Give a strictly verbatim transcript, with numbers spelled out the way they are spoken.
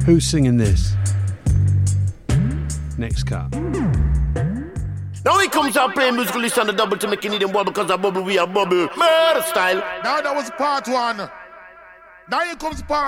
Who's singing this? Next cut. Now he comes out playing musical list on the double to make you need them bubble, because I bubble, we are bubble. Murder style. Now that was part one. Now here comes part